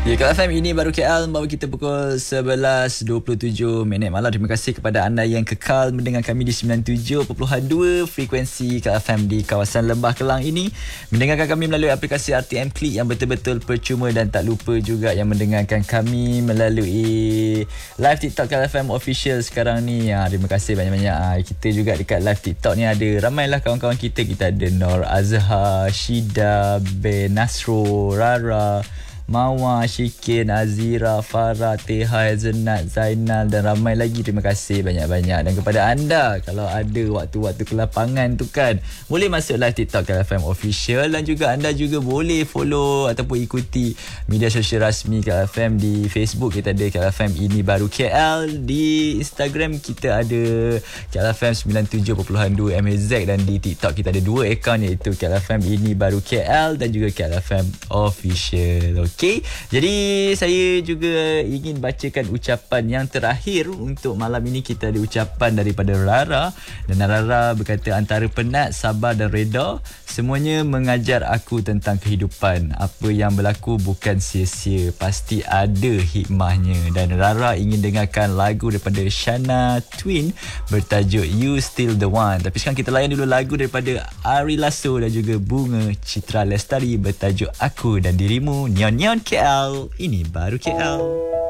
Ya, Kat FM ini baru KL membawa kita pukul 11.27 malam. Terima kasih kepada anda yang kekal mendengar kami di 97.2 frekuensi Kat FM di kawasan Lembah Kelang ini. Mendengarkan kami melalui aplikasi RTM Klik yang betul-betul percuma, dan tak lupa juga yang mendengarkan kami melalui live TikTok Kat FM official sekarang ni. Terima kasih banyak-banyak. Kita juga dekat live TikTok ni ada ramailah kawan-kawan kita. Kita ada Nor Azhar, Shida, Ben Nasro, Rara, Mawar, Syikin, Azira, Farah, Teha, Hazelnat, Zainal dan ramai lagi. Terima kasih banyak-banyak. Dan kepada anda, kalau ada waktu-waktu kelapangan tu kan, boleh masuk live TikTok Kat FM official, dan juga anda juga boleh follow ataupun ikuti media sosial rasmi Kat FM. Di Facebook kita ada Kat FM ini baru KL, di Instagram kita ada Kat FM 97.2 MHz, dan di TikTok kita ada 2 akaun, iaitu Kat FM ini baru KL dan juga Kat FM official. Okey, jadi saya juga ingin bacakan ucapan yang terakhir untuk malam ini. Kita ada ucapan daripada Rara, dan Rara berkata, antara penat, sabar dan reda, semuanya mengajar aku tentang kehidupan. Apa yang berlaku bukan sia-sia, pasti ada hikmahnya. Dan Rara ingin dengarkan lagu daripada Shana Twin bertajuk You Still The One. Tapi sekarang kita layan dulu lagu daripada Ari Lasso dan juga Bunga Citra Lestari bertajuk Aku dan Dirimu. Nyon KL, ini baru KL.